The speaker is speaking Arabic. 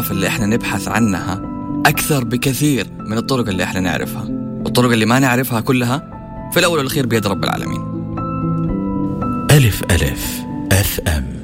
الأهداف اللي إحنا نبحث عنها أكثر بكثير من الطرق اللي إحنا نعرفها، والطرق اللي ما نعرفها كلها في الأول والأخير بيد رب العالمين. ألف ألف FM